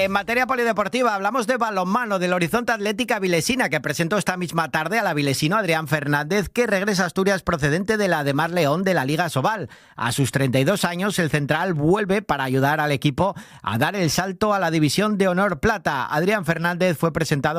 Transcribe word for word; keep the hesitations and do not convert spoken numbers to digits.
En materia polideportiva hablamos de balonmano, del Horizonte Atlética Vilesina, que presentó esta misma tarde al avilesino Adrián Fernández, que regresa a Asturias procedente de la Ademar León de la Liga Sobal. A sus treinta y dos años, el central vuelve para ayudar al equipo a dar el salto a la División de Honor Plata. Adrián Fernández fue presentado